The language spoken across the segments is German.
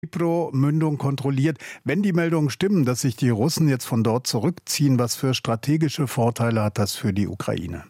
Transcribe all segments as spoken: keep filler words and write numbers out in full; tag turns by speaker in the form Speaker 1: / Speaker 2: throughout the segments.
Speaker 1: Dnipro-Mündung kontrolliert. Wenn die Meldungen stimmen, dass sich die Russen jetzt von dort zurückziehen, was für strategische Vorteile hat das für die Ukraine?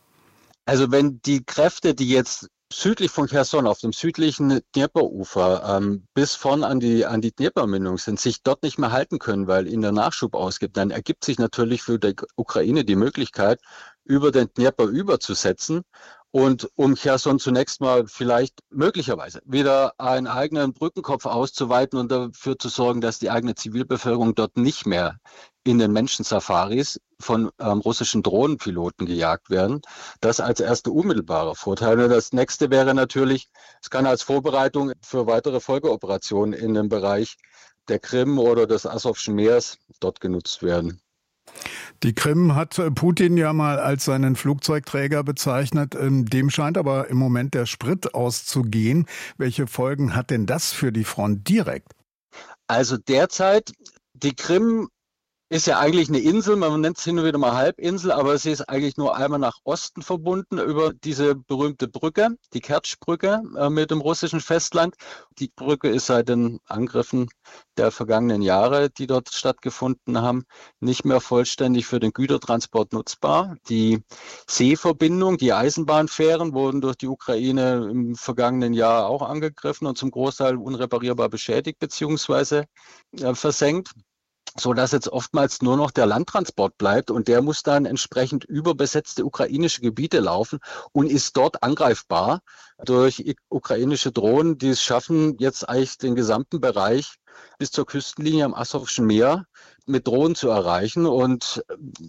Speaker 2: Also wenn die Kräfte, die jetzt südlich von Cherson auf dem südlichen Dnipro-Ufer ähm, bis vorn an die, an die Dnipro-Mündung sind, sich dort nicht mehr halten können, weil ihnen der Nachschub ausgibt, dann ergibt sich natürlich für die Ukraine die Möglichkeit, über den Dnipro überzusetzen und um Cherson zunächst mal vielleicht möglicherweise wieder einen eigenen Brückenkopf auszuweiten und dafür zu sorgen, dass die eigene Zivilbevölkerung dort nicht mehr in den Menschensafaris von ähm, russischen Drohnenpiloten gejagt werden. Das als erster unmittelbarer Vorteil. Und das nächste wäre natürlich, es kann als Vorbereitung für weitere Folgeoperationen in dem Bereich der Krim oder des Asowschen Meers dort genutzt werden.
Speaker 1: Die Krim hat Putin ja mal als seinen Flugzeugträger bezeichnet. Dem scheint aber im Moment der Sprit auszugehen. Welche Folgen hat denn das für die Front direkt?
Speaker 2: Also derzeit, die Krim ist ja eigentlich eine Insel, man nennt es hin und wieder mal Halbinsel, aber sie ist eigentlich nur einmal nach Osten verbunden über diese berühmte Brücke, die Kertschbrücke äh, mit dem russischen Festland. Die Brücke ist seit den Angriffen der vergangenen Jahre, die dort stattgefunden haben, nicht mehr vollständig für den Gütertransport nutzbar. Die Seeverbindung, die Eisenbahnfähren wurden durch die Ukraine im vergangenen Jahr auch angegriffen und zum Großteil unreparierbar beschädigt bzw. äh, versenkt, so dass jetzt oftmals nur noch der Landtransport bleibt und der muss dann entsprechend über besetzte ukrainische Gebiete laufen und ist dort angreifbar durch ukrainische Drohnen, die es schaffen, jetzt eigentlich den gesamten Bereich bis zur Küstenlinie am Asowschen Meer mit Drohnen zu erreichen. Und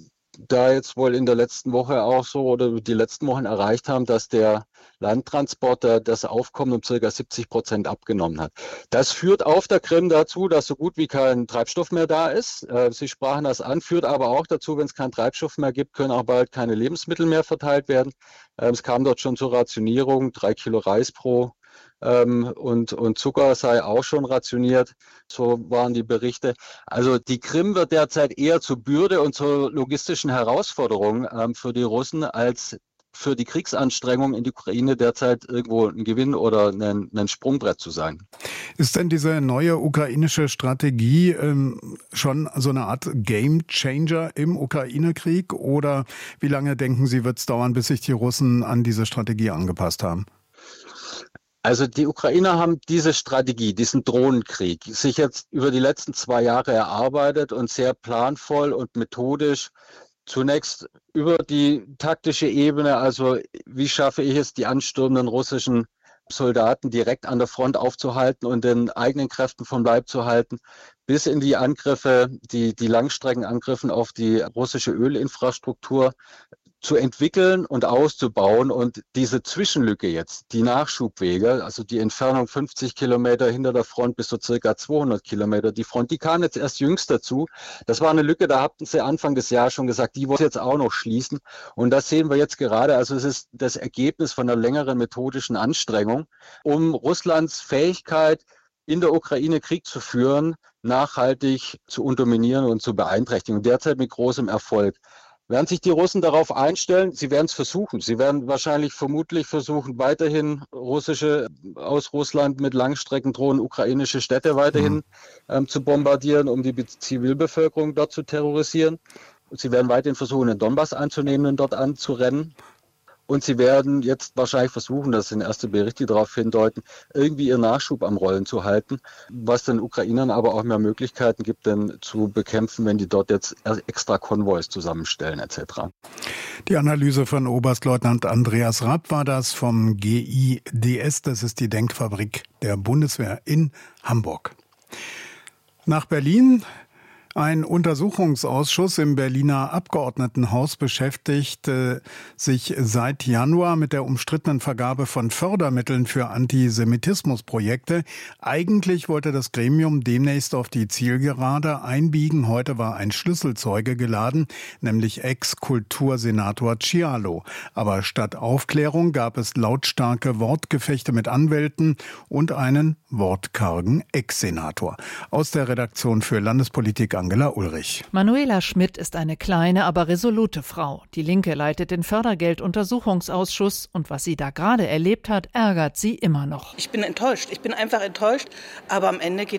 Speaker 2: da jetzt wohl in der letzten Woche auch so oder die letzten Wochen erreicht haben, dass der Landtransporter das Aufkommen um circa siebzig Prozent abgenommen hat. Das führt auf der Krim dazu, dass so gut wie kein Treibstoff mehr da ist. Sie sprachen das an, führt aber auch dazu, wenn es keinen Treibstoff mehr gibt, können auch bald keine Lebensmittel mehr verteilt werden. Es kam dort schon zur Rationierung, drei Kilo Reis pro Ähm, und, und Zucker sei auch schon rationiert, so waren die Berichte. Also die Krim wird derzeit eher zur Bürde und zur logistischen Herausforderung ähm, für die Russen als für die Kriegsanstrengungen in die Ukraine derzeit irgendwo ein Gewinn oder ein, ein Sprungbrett zu sein.
Speaker 1: Ist denn diese neue ukrainische Strategie ähm, schon so eine Art Game-Changer im Ukraine-Krieg? Oder wie lange denken Sie, wird es dauern, bis sich die Russen an diese Strategie angepasst haben?
Speaker 2: Also die Ukrainer haben diese Strategie, diesen Drohnenkrieg, sich jetzt über die letzten zwei Jahre erarbeitet und sehr planvoll und methodisch zunächst über die taktische Ebene, also wie schaffe ich es, die anstürmenden russischen Soldaten direkt an der Front aufzuhalten und den eigenen Kräften vom Leib zu halten, bis in die Angriffe, die, die Langstreckenangriffen auf die russische Ölinfrastruktur zu entwickeln und auszubauen und diese Zwischenlücke jetzt, die Nachschubwege, also die Entfernung fünfzig Kilometer hinter der Front bis so circa zweihundert Kilometer, die Front, die kam jetzt erst jüngst dazu. Das war eine Lücke, da hatten sie Anfang des Jahres schon gesagt, die wollen jetzt auch noch schließen. Und das sehen wir jetzt gerade, also es ist das Ergebnis von einer längeren methodischen Anstrengung, um Russlands Fähigkeit, in der Ukraine Krieg zu führen, nachhaltig zu unterminieren und zu beeinträchtigen. Derzeit mit großem Erfolg. Werden sich die Russen darauf einstellen? Sie werden es versuchen. Sie werden wahrscheinlich vermutlich versuchen, weiterhin russische, aus Russland mit Langstreckendrohnen ukrainische Städte weiterhin mhm. ähm, zu bombardieren, um die Zivilbevölkerung dort zu terrorisieren. Sie werden weiterhin versuchen, den Donbass einzunehmen und dort anzurennen. Und sie werden jetzt wahrscheinlich versuchen, das sind erste Berichte, die darauf hindeuten, irgendwie ihren Nachschub am Rollen zu halten, was den Ukrainern aber auch mehr Möglichkeiten gibt, denn zu bekämpfen, wenn die dort jetzt extra Konvois zusammenstellen et cetera.
Speaker 1: Die Analyse von Oberstleutnant Andreas Rapp war das vom G I D S, das ist die Denkfabrik der Bundeswehr in Hamburg. Nach Berlin. Ein Untersuchungsausschuss im Berliner Abgeordnetenhaus beschäftigt äh, sich seit Januar mit der umstrittenen Vergabe von Fördermitteln für Antisemitismusprojekte. Eigentlich wollte das Gremium demnächst auf die Zielgerade einbiegen. Heute war ein Schlüsselzeuge geladen, nämlich Ex-Kultursenator Cialo. Aber statt Aufklärung gab es lautstarke Wortgefechte mit Anwälten und einen wortkargen Ex-Senator. Aus der Redaktion für Landespolitik Angela Ulrich.
Speaker 3: Manuela Schmidt ist eine kleine, aber resolute Frau. Die Linke leitet den Fördergelduntersuchungsausschuss und was sie da gerade erlebt hat, ärgert sie immer noch.
Speaker 4: Ich bin enttäuscht. Ich bin einfach enttäuscht, aber am Ende geht